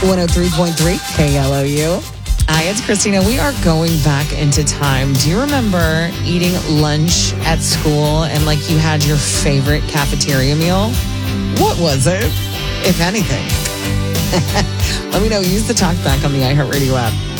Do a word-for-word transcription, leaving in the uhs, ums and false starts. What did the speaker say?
one oh three point three K L O U. Hi, it's Christina. We are going back into time. Do you remember eating lunch at school and like you had your favorite cafeteria meal? What was it, if anything? Let me know. Use the talk back on the iHeartRadio app.